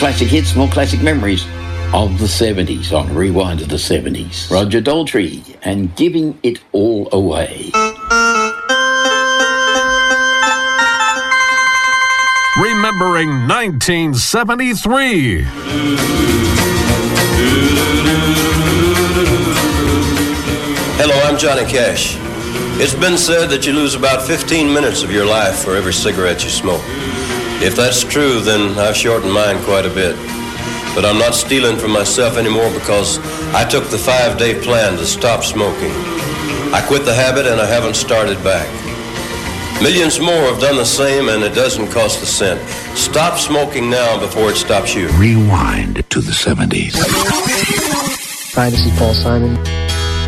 classic hits, more classic memories of the 70s on Rewind to the 70s. Roger Daltrey and Giving It All Away. Remembering 1973. Hello, I'm Johnny Cash. It's been said that you lose about 15 minutes of your life for every cigarette you smoke. If that's true, then I've shortened mine quite a bit. But I'm not stealing from myself anymore because I took the 5-day plan to stop smoking. I quit the habit and I haven't started back. Millions more have done the same, and it doesn't cost a cent. Stop smoking now before it stops you. Rewind to the 70s. Hi, this is Paul Simon.